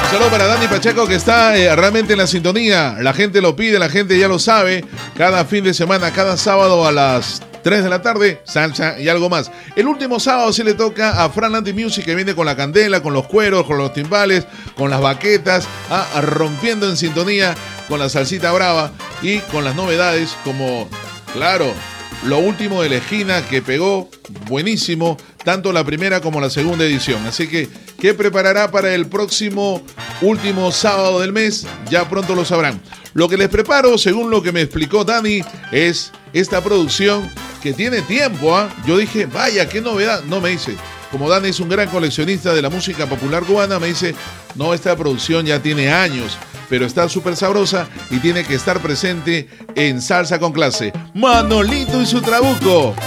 Saludos para Dani Pacheco, que está realmente en la sintonía. La gente lo pide, la gente ya lo sabe. Cada fin de semana, cada sábado a las 3 de la tarde, salsa y algo más. El último sábado sí le toca a Fran Anti Music, que viene con la candela, con los cueros, con los timbales, con las baquetas, rompiendo en sintonía con la salsita brava y con las novedades como, claro, lo último de la esquina, que pegó buenísimo, tanto la primera como la segunda edición. Así que, ¿qué preparará para el próximo último sábado del mes? Ya pronto lo sabrán. Lo que les preparo, según lo que me explicó Dani, es esta producción que tiene tiempo. Yo dije, vaya, qué novedad. No, me dice, como Dani es un gran coleccionista de la música popular cubana, me dice, no, esta producción ya tiene años, pero está súper sabrosa y tiene que estar presente en Salsa con Clase. Manolito y su Trabuco.